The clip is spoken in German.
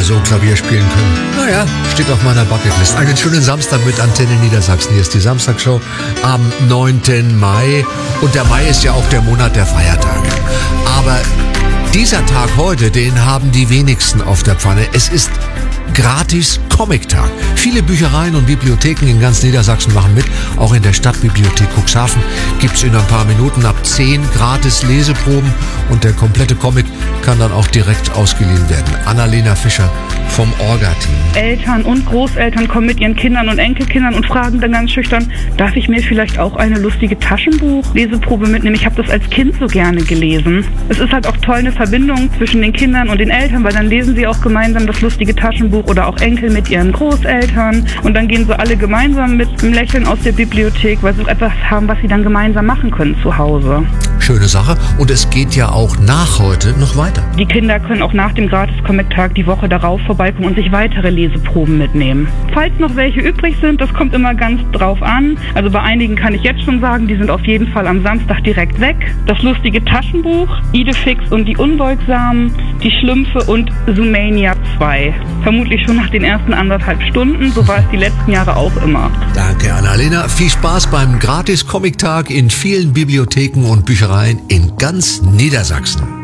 mal so Klavier spielen können. Naja, steht auf meiner Bucketlist. Einen schönen Samstag mit Antenne Niedersachsen. Hier ist die Samstagshow am 9. Mai. Und der Mai ist ja auch der Monat der Feiertage. Aber dieser Tag heute, den haben die wenigsten auf der Pfanne. Es ist gratis Comic-Tag. Viele Büchereien und Bibliotheken in ganz Niedersachsen machen mit. Auch in der Stadtbibliothek Cuxhaven gibt es in ein paar Minuten ab 10 gratis Leseproben. Und der komplette Comic kann dann auch direkt ausgeliehen werden. Annalena Fischer vom Orga-Team. Eltern und Großeltern kommen mit ihren Kindern und Enkelkindern und fragen dann ganz schüchtern, darf ich mir vielleicht auch eine lustige Taschenbuch-Leseprobe mitnehmen? Ich habe das als Kind so gerne gelesen. Es ist halt auch toll, eine Verbindung zwischen den Kindern und den Eltern, weil dann lesen sie auch gemeinsam das lustige Taschenbuch oder auch Enkel mit ihren Großeltern. Und dann gehen sie alle gemeinsam mit einem Lächeln aus der Bibliothek, weil sie etwas haben, was sie dann gemeinsam machen können zu Hause. Schöne Sache. Und es geht ja auch nach heute noch weiter. Die Kinder können auch nach dem Gratis-Comic-Tag die Woche darauf vorbeikommen und sich weitere Leseproben mitnehmen. Falls noch welche übrig sind, das kommt immer ganz drauf an. Also bei einigen kann ich jetzt schon sagen, die sind auf jeden Fall am Samstag direkt weg. Das lustige Taschenbuch, Idefix und die Unbeugsamen, die Schlümpfe und Zoomania 2. Vermutlich schon nach den ersten 1,5 Stunden, so war es die letzten Jahre auch immer. Danke, Annalena. Viel Spaß beim Gratis-Comic-Tag in vielen Bibliotheken und Büchereien in ganz Niedersachsen.